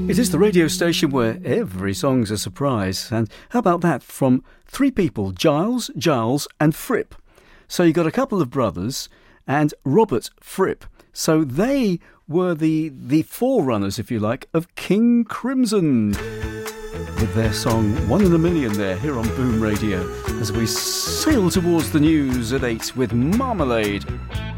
It is the radio station where every song's a surprise. And how about that from three people, Giles, and Fripp. So you got a couple of brothers and Robert Fripp. So they were the forerunners, if you like, of King Crimson with their song One in a Million there here on Boom Radio as we sail towards the news at 8 with Marmalade.